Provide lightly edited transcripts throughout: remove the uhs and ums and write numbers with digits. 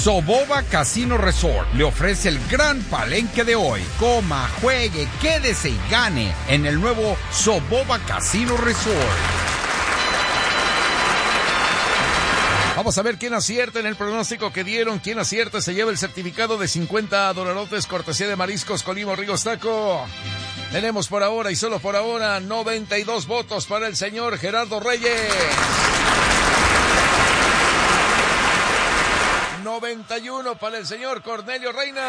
Soboba Casino Resort le ofrece el gran palenque de hoy. Coma, juegue, quédese y gane en el nuevo Soboba Casino Resort. Vamos a ver quién acierta en el pronóstico que dieron. Quien acierta se lleva el certificado de $50 cortesía de Mariscos Colima Ríos Taco. Tenemos por ahora y solo por ahora 92 votos para el señor Gerardo Reyes. 91 para el señor Cornelio Reina.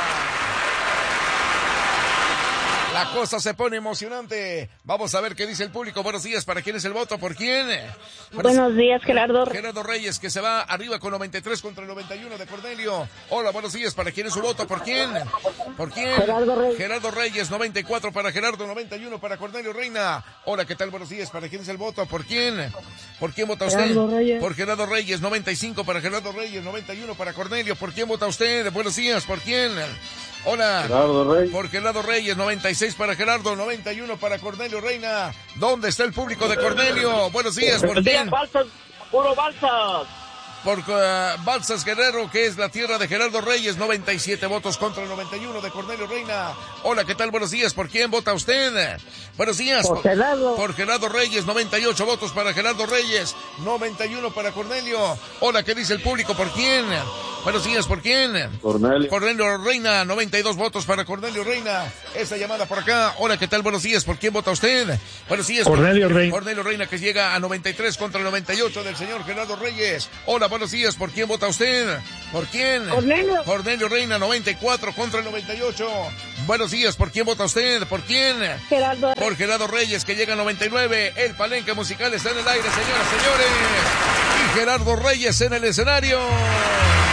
La cosa se pone emocionante. Vamos a ver qué dice el público. Buenos días. ¿Para quién es el voto? ¿Por quién? Buenos días, Gerardo. Gerardo Reyes, que se va arriba con 93 contra el 91 de Cornelio. Hola, buenos días. ¿Para quién es su voto? ¿Por quién? ¿Por quién? Gerardo Reyes. Gerardo Reyes, 94 para Gerardo, 91 para Cornelio Reina. Hola, ¿qué tal? Buenos días. ¿Para quién es el voto? ¿Por quién? ¿Por quién vota usted? Gerardo Reyes. Por Gerardo Reyes, 95 para Gerardo Reyes, 91 para Cornelio. ¿Por quién vota usted? Buenos días. ¿Por quién? Hola. Gerardo Reyes. Por Gerardo Reyes, 96 para Gerardo, 91 para Cornelio Reina. ¿Dónde está el público de Cornelio? Buenos días. ¿Por quién? Balsas, puro Balsas. Por Balsas Guerrero, que es la tierra de Gerardo Reyes, 97 votos contra el 91 de Cornelio Reina. Hola, ¿qué tal? Buenos días. ¿Por quién vota usted? Buenos días. Por Gerardo. Por Gerardo Reyes, 98 votos para Gerardo Reyes, 91 para Cornelio. Hola, ¿qué dice el público? ¿Por quién? Buenos días. ¿Por quién? Cornelio. Cornelio Reina, 92 votos para Cornelio Reina. Esa llamada por acá. Hola, ¿qué tal? Buenos días. ¿Por quién vota usted? Buenos días. Cornelio Reina. Cornelio Reina, que llega a 93 contra el 98 del señor Gerardo Reyes. Hola, buenos días. ¿Por quién vota usted? ¿Por quién? Cornelio. Cornelio Reina, 94 contra el 98. Buenos días. ¿Por quién vota usted? ¿Por quién? Gerardo. Por Gerardo Reyes, que llega a 99. El palenque musical está en el aire, señoras y señores. Y Gerardo Reyes en el escenario.